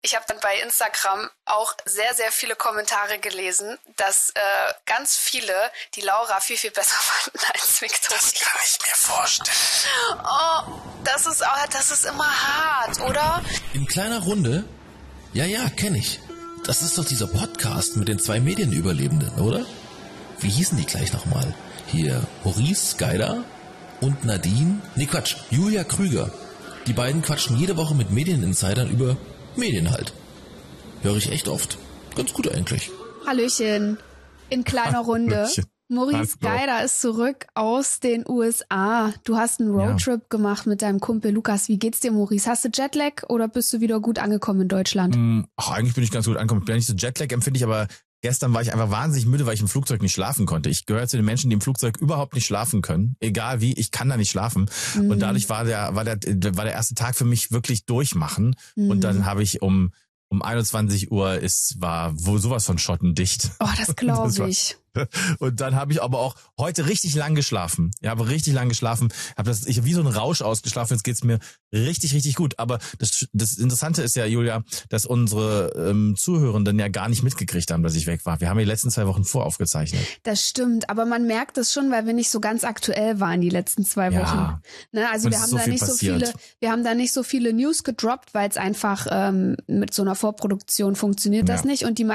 Ich habe dann bei Instagram auch sehr, sehr viele Kommentare gelesen, dass ganz viele die Laura viel, viel besser fanden als Victoria. Das kann ich mir vorstellen. Oh, das ist immer hart, oder? In kleiner Runde? Ja, kenne ich. Das ist doch dieser Podcast mit den 2 Medienüberlebenden, oder? Wie hießen die gleich nochmal? Hier Maurice Geider und Nadine? Nee, Quatsch, Julia Krüger. Die beiden quatschen jede Woche mit Medieninsidern über Medien halt. Höre ich echt oft. Ganz gut eigentlich. Hallöchen. In kleiner Runde. Hallöchen. Maurice Geider ist zurück aus den USA. Du hast einen Roadtrip gemacht mit deinem Kumpel Lukas. Wie geht's dir, Maurice? Hast du Jetlag oder bist du wieder gut angekommen in Deutschland? Eigentlich bin ich ganz gut angekommen. Ich bin ja nicht so Jetlag empfinde ich, aber gestern war ich einfach wahnsinnig müde, weil ich im Flugzeug nicht schlafen konnte. Ich gehöre zu den Menschen, die im Flugzeug überhaupt nicht schlafen können. Egal wie, ich kann da nicht schlafen. Und dadurch war der erste Tag für mich wirklich durchmachen. Und dann habe ich um 21 Uhr war sowas von schottendicht. Oh, das glaube ich. Und dann habe ich aber auch heute richtig lang geschlafen. Ich habe richtig lang geschlafen. Ich habe wie so einen Rausch ausgeschlafen. Jetzt geht's mir richtig, richtig gut. Aber das Interessante ist ja, Julia, dass unsere Zuhörenden ja gar nicht mitgekriegt haben, dass ich weg war. Wir haben die letzten 2 Wochen voraufgezeichnet. Das stimmt, aber man merkt es schon, weil wir nicht so ganz aktuell waren die letzten 2 Wochen. Ja. Ne, also wir haben da nicht so viele News gedroppt, weil es einfach mit so einer Vorproduktion funktioniert das nicht. Und die